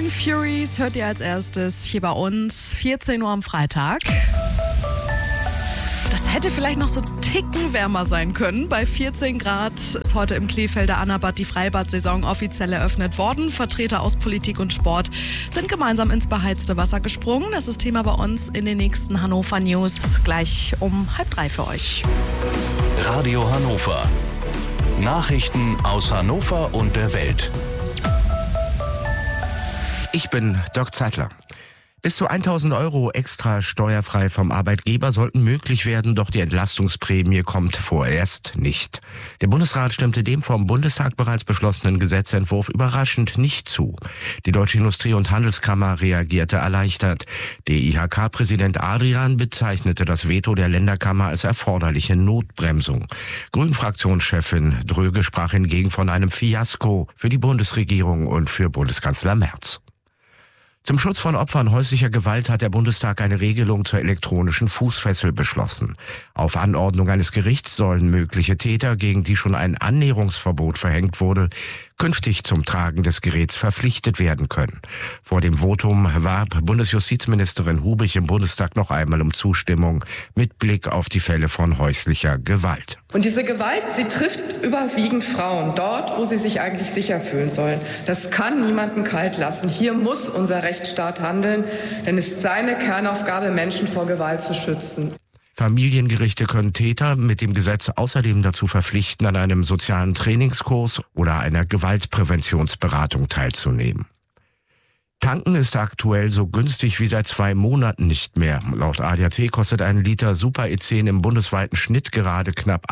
Green Furies hört ihr als erstes hier bei uns, 14 Uhr am Freitag. Das hätte vielleicht noch so einen Ticken wärmer sein können. Bei 14 Grad ist heute im Kleefelder Annabad die Freibad-Saison offiziell eröffnet worden. Vertreter aus Politik und Sport sind gemeinsam ins beheizte Wasser gesprungen. Das ist Thema bei uns in den nächsten Hannover News. Gleich um 2:30 für euch. Radio Hannover. Nachrichten aus Hannover und der Welt. Ich bin Dirk Zeitler. Bis zu 1.000 € extra steuerfrei vom Arbeitgeber sollten möglich werden, doch die Entlastungsprämie kommt vorerst nicht. Der Bundesrat stimmte dem vom Bundestag bereits beschlossenen Gesetzentwurf überraschend nicht zu. Die Deutsche Industrie- und Handelskammer reagierte erleichtert. DIHK-Präsident Adrian bezeichnete das Veto der Länderkammer als erforderliche Notbremsung. Grünen-Fraktionschefin Dröge sprach hingegen von einem Fiasko für die Bundesregierung und für Bundeskanzler Merz. Zum Schutz von Opfern häuslicher Gewalt hat der Bundestag eine Regelung zur elektronischen Fußfessel beschlossen. Auf Anordnung eines Gerichts sollen mögliche Täter, gegen die schon ein Annäherungsverbot verhängt wurde, künftig zum Tragen des Geräts verpflichtet werden können. Vor dem Votum warb Bundesjustizministerin Hubich im Bundestag noch einmal um Zustimmung mit Blick auf die Fälle von häuslicher Gewalt. Und diese Gewalt, sie trifft überwiegend Frauen, dort, wo sie sich eigentlich sicher fühlen sollen. Das kann niemanden kalt lassen. Hier muss unser Rechtsstaat handeln, denn es ist seine Kernaufgabe, Menschen vor Gewalt zu schützen. Familiengerichte können Täter mit dem Gesetz außerdem dazu verpflichten, an einem sozialen Trainingskurs oder einer Gewaltpräventionsberatung teilzunehmen. Tanken ist aktuell so günstig wie seit 2 Monaten nicht mehr. Laut ADAC kostet ein Liter Super E10 im bundesweiten Schnitt gerade knapp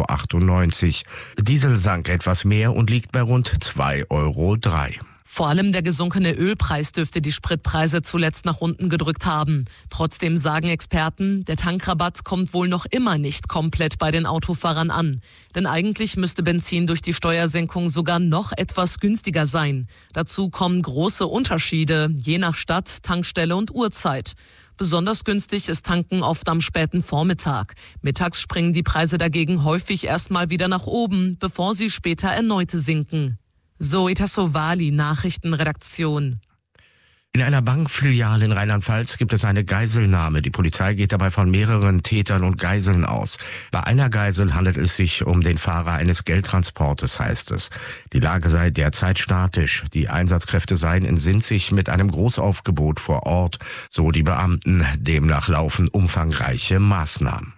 1,98 €. Diesel sank etwas mehr und liegt bei rund 2,03 €. Vor allem der gesunkene Ölpreis dürfte die Spritpreise zuletzt nach unten gedrückt haben. Trotzdem sagen Experten, der Tankrabatt kommt wohl noch immer nicht komplett bei den Autofahrern an. Denn eigentlich müsste Benzin durch die Steuersenkung sogar noch etwas günstiger sein. Dazu kommen große Unterschiede, je nach Stadt, Tankstelle und Uhrzeit. Besonders günstig ist Tanken oft am späten Vormittag. Mittags springen die Preise dagegen häufig erstmal wieder nach oben, bevor sie später erneut sinken. Zoe Tassovali, Nachrichtenredaktion. In einer Bankfiliale in Rheinland-Pfalz gibt es eine Geiselnahme. Die Polizei geht dabei von mehreren Tätern und Geiseln aus. Bei einer Geisel handelt es sich um den Fahrer eines Geldtransportes, heißt es. Die Lage sei derzeit statisch. Die Einsatzkräfte seien in Sinzig mit einem Großaufgebot vor Ort, so die Beamten. Demnach laufen umfangreiche Maßnahmen.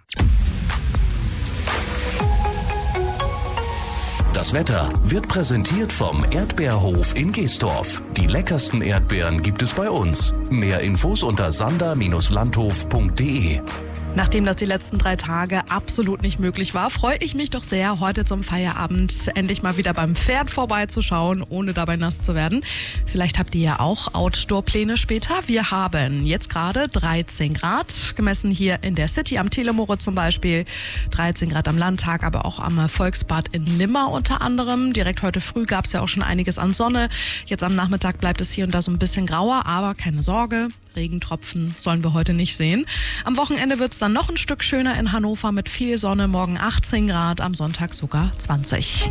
Das Wetter wird präsentiert vom Erdbeerhof in Geesdorf. Die leckersten Erdbeeren gibt es bei uns. Mehr Infos unter sander-landhof.de. Nachdem das die letzten 3 Tage absolut nicht möglich war, freue ich mich doch sehr, heute zum Feierabend endlich mal wieder beim Pferd vorbeizuschauen, ohne dabei nass zu werden. Vielleicht habt ihr ja auch Outdoor-Pläne später. Wir haben jetzt gerade 13 Grad, gemessen hier in der City am Telemore zum Beispiel. 13 Grad am Landtag, aber auch am Volksbad in Limmer unter anderem. Direkt heute früh gab es ja auch schon einiges an Sonne. Jetzt am Nachmittag bleibt es hier und da so ein bisschen grauer, aber keine Sorge. Regentropfen sollen wir heute nicht sehen. Am Wochenende wird es dann noch ein Stück schöner in Hannover mit viel Sonne. Morgen 18 Grad, am Sonntag sogar 20.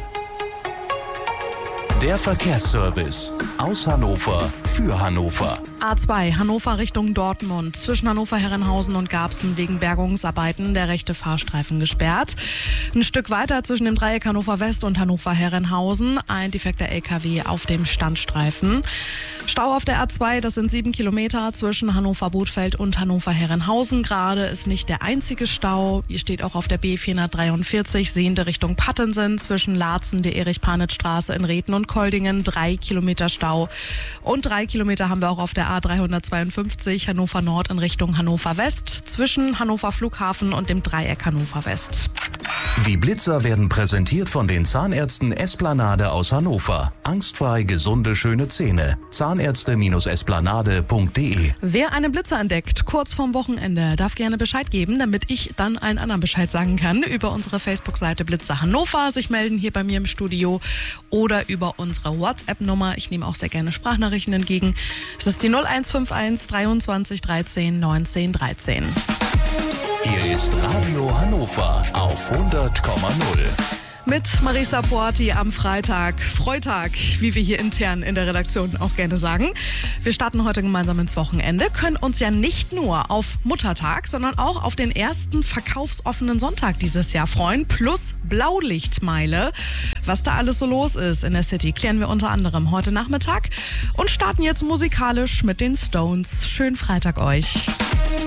Der Verkehrsservice aus Hannover für Hannover. A2 Hannover Richtung Dortmund. Zwischen Hannover-Herrenhausen und Garbsen wegen Bergungsarbeiten der rechte Fahrstreifen gesperrt. Ein Stück weiter zwischen dem Dreieck Hannover West und Hannover-Herrenhausen ein defekter LKW auf dem Standstreifen. Stau auf der A2, das sind 7 Kilometer zwischen Hannover-Bothfeld und Hannover-Herrenhausen. Gerade ist nicht der einzige Stau. Hier steht auch auf der B443 sehende Richtung Pattensen zwischen Laatzen, der Erich-Panitz-Straße in Rethn und Koldingen 3 Kilometer Stau. Und 3 Kilometer haben wir auch auf der A352 Hannover Nord in Richtung Hannover West zwischen Hannover Flughafen und dem Dreieck Hannover West. Die Blitzer werden präsentiert von den Zahnärzten Esplanade aus Hannover. Angstfrei gesunde, schöne Zähne. Zahnärzte-esplanade.de. Wer einen Blitzer entdeckt, kurz vorm Wochenende, darf gerne Bescheid geben, damit ich dann allen anderen Bescheid sagen kann. Über unsere Facebook-Seite Blitzer Hannover sich melden hier bei mir im Studio oder über unsere WhatsApp-Nummer. Ich nehme auch sehr gerne Sprachnachrichten entgegen. Es ist die 0151 23 13 19 13. Hier ist Radio Hannover auf 100,0. Mit Marisa Porti am Freitag. Freitag, wie wir hier intern in der Redaktion auch gerne sagen. Wir starten heute gemeinsam ins Wochenende, können uns ja nicht nur auf Muttertag, sondern auch auf den ersten verkaufsoffenen Sonntag dieses Jahr freuen. Plus Blaulichtmeile. Was da alles so los ist in der City, klären wir unter anderem heute Nachmittag und starten jetzt musikalisch mit den Stones. Schönen Freitag euch.